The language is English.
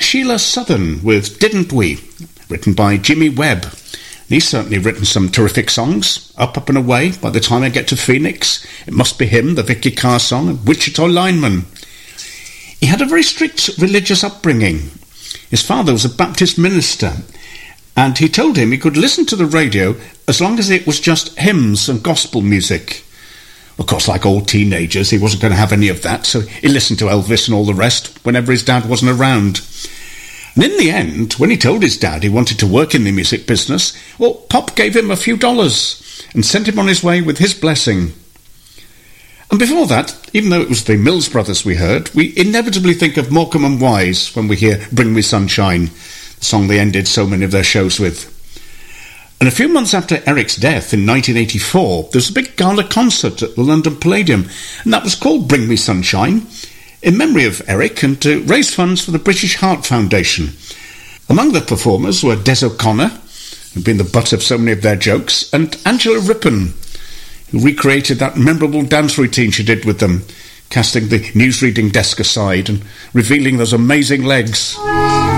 Sheila Southern with Didn't We, written by Jimmy Webb. He's certainly written some terrific songs. Up and Away, By the Time I Get to Phoenix, It Must Be Him, the Vicky Carr song, and Wichita Lineman. He had a very strict religious upbringing. His father was a Baptist minister, and he told him he could listen to the radio as long as it was just hymns and gospel music. Of course, like all teenagers, he wasn't going to have any of that, so he listened to Elvis and all the rest whenever his dad wasn't around. And in the end, when he told his dad he wanted to work in the music business, well, Pop gave him a few dollars and sent him on his way with his blessing. And before that, even though it was the Mills Brothers we heard, we inevitably think of Morecambe and Wise when we hear Bring Me Sunshine, the song they ended so many of their shows with. And a few months after Eric's death in 1984, there was a big gala concert at the London Palladium, and that was called Bring Me Sunshine, in memory of Eric and to raise funds for the British Heart Foundation. Among the performers were Des O'Connor, who'd been the butt of so many of their jokes, and Angela Rippon, who recreated that memorable dance routine she did with them, casting the newsreading desk aside and revealing those amazing legs.